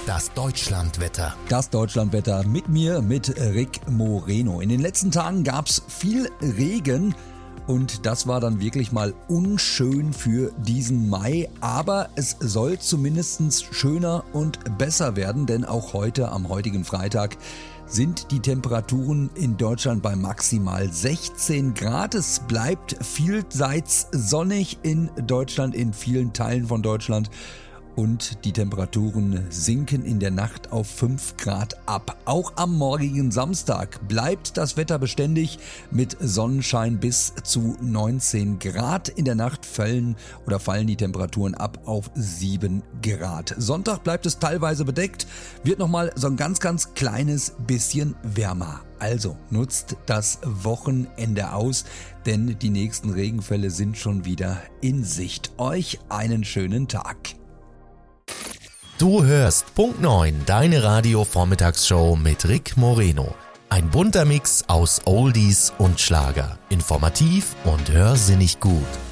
Das Deutschlandwetter. Das Deutschlandwetter mit mir, mit Rick Moreno. In den letzten Tagen gab's viel Regen und das war dann wirklich mal unschön für diesen Mai. Aber es soll zumindest schöner und besser werden, denn auch heute, am heutigen Freitag, sind die Temperaturen in Deutschland bei maximal 16 Grad. Es bleibt vielseits sonnig in Deutschland, in vielen Teilen von Deutschland. Und die Temperaturen sinken in der Nacht auf 5 Grad ab. Auch am morgigen Samstag bleibt das Wetter beständig mit Sonnenschein bis zu 19 Grad. In der Nacht fallen die Temperaturen ab auf 7 Grad. Sonntag bleibt es teilweise bedeckt, wird nochmal so ein ganz kleines bisschen wärmer. Also nutzt das Wochenende aus, denn die nächsten Regenfälle sind schon wieder in Sicht. Euch einen schönen Tag. Du hörst Punkt 9, deine Radio-Vormittagsshow mit Rick Moreno. Ein bunter Mix aus Oldies und Schlager. Informativ und hörsinnig gut.